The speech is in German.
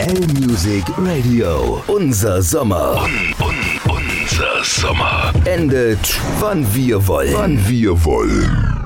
L-Music Radio. Unser Sommer. Unser Sommer. Endet, wann wir wollen.